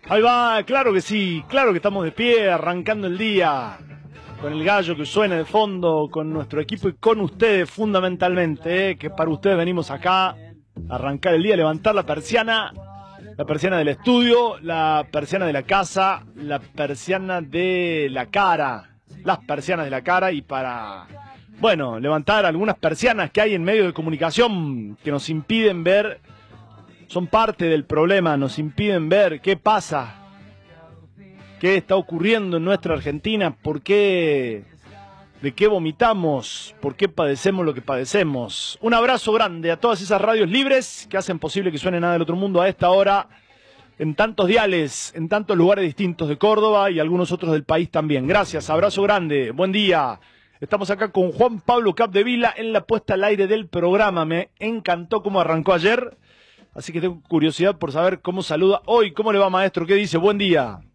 Ahí va, claro que sí, claro que estamos de pie, arrancando el día, con el gallo que suena de fondo, con nuestro equipo y con ustedes fundamentalmente, que para ustedes venimos acá a arrancar el día, levantar la persiana del estudio, la persiana de la casa, la persiana de la cara, las persianas de la cara y para, bueno, levantar algunas persianas que hay en medios de comunicación que nos impiden ver. Son parte del problema, nos impiden ver qué pasa, qué está ocurriendo en nuestra Argentina, por qué, de qué vomitamos, por qué padecemos lo que padecemos. Un abrazo grande a todas esas radios libres que hacen posible que suene Nada del Otro Mundo a esta hora, en tantos diales, en tantos lugares distintos de Córdoba y algunos otros del país también. Gracias, abrazo grande, buen día. Estamos acá con Juan Pablo Capdevila en la puesta al aire del programa. Me encantó cómo arrancó ayer. Así que tengo curiosidad por saber cómo saluda hoy. ¿Cómo le va, maestro? ¿Qué dice? Buen día.